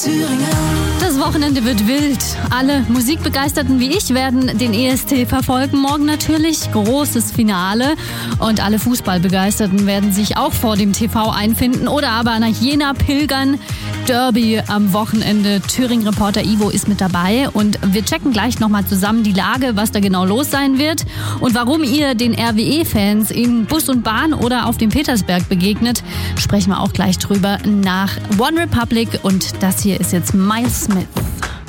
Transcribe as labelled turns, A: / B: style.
A: Das Wochenende wird wild. Alle Musikbegeisterten wie ich werden den ESC verfolgen. Morgen natürlich großes Finale. Und alle Fußballbegeisterten werden sich auch vor dem TV einfinden oder aber nach Jena pilgern. Derby am Wochenende. Thüringen-Reporter Ivo ist mit dabei. Und wir checken gleich nochmal zusammen die Lage, was da genau los sein wird. Und warum ihr den RWE-Fans in Bus und Bahn oder auf dem Petersberg begegnet, sprechen wir auch gleich drüber nach One Republic. Und das hier ist jetzt Miles Smith.